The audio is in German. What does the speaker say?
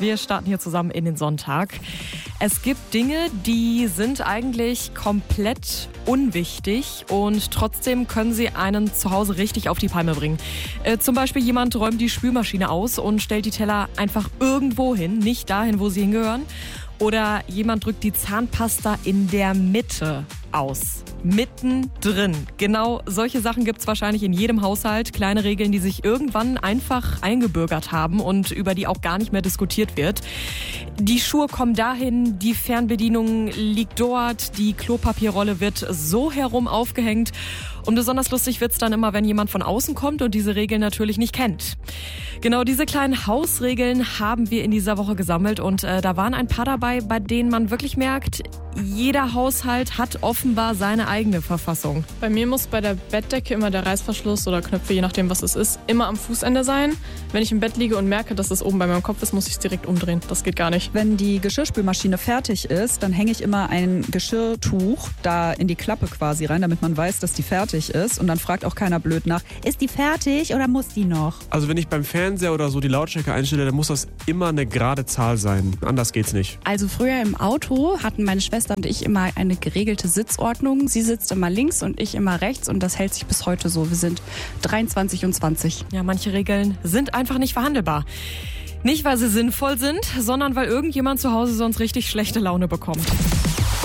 Wir starten hier zusammen in den Sonntag. Es gibt Dinge, die sind eigentlich komplett unwichtig und trotzdem können sie einen zu Hause richtig auf die Palme bringen. Zum Beispiel jemand räumt die Spülmaschine aus und stellt die Teller einfach irgendwo hin, nicht dahin, wo sie hingehören. Oder jemand drückt die Zahnpasta in der Mitte aus. Mittendrin. Genau solche Sachen gibt es wahrscheinlich in jedem Haushalt. Kleine Regeln, die sich irgendwann einfach eingebürgert haben und über die auch gar nicht mehr diskutiert wird. Die Schuhe kommen dahin, die Fernbedienung liegt dort, die Klopapierrolle wird so herum aufgehängt. Und besonders lustig wird's dann immer, wenn jemand von außen kommt und diese Regeln natürlich nicht kennt. Genau diese kleinen Hausregeln haben wir in dieser Woche gesammelt und da waren ein paar dabei, bei denen man wirklich merkt, jeder Haushalt hat offenbar seine eigene Verfassung. Bei mir muss bei der Bettdecke immer der Reißverschluss oder Knöpfe, je nachdem was es ist, immer am Fußende sein. Wenn ich im Bett liege und merke, dass es oben bei meinem Kopf ist, muss ich es direkt umdrehen. Das geht gar nicht. Wenn die Geschirrspülmaschine fertig ist, dann hänge ich immer ein Geschirrtuch da in die Klappe quasi rein, damit man weiß, dass die fertig ist. Und dann fragt auch keiner blöd nach, ist die fertig oder muss die noch? Also wenn ich beim Fernseher oder so die Lautstärke einstelle, dann muss das immer eine gerade Zahl sein. Anders geht's nicht. Also früher im Auto hatten meine Schwester und ich immer eine geregelte Sitzordnung. Sie sitzt immer links und ich immer rechts und das hält sich bis heute so. Wir sind 23 und 20. Ja, manche Regeln sind einfach nicht verhandelbar. Nicht, weil sie sinnvoll sind, sondern weil irgendjemand zu Hause sonst richtig schlechte Laune bekommt.